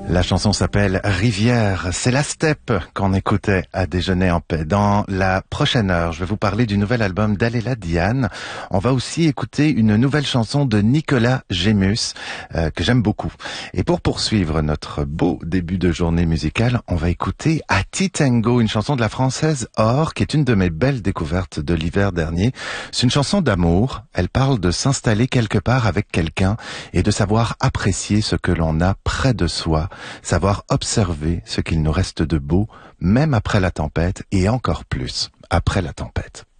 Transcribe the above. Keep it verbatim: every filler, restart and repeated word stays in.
La chanson s'appelle Rivière. C'est la steppe qu'on écoutait à Déjeuner en paix. Dans la prochaine heure, je vais vous parler du nouvel album d'Aléla Diane. On va aussi écouter une nouvelle chanson de Nicolas Gémus, euh, que j'aime beaucoup. Et pour poursuivre notre beau début de journée musicale, on va écouter Ati Tango, une chanson de la française Or, qui est une de mes belles découvertes de l'hiver dernier. C'est une chanson d'amour. Elle parle de s'installer quelque part avec quelqu'un et de savoir apprécier ce que l'on a près de soi. Savoir observer ce qu'il nous reste de beau, même après la tempête, et encore plus après la tempête.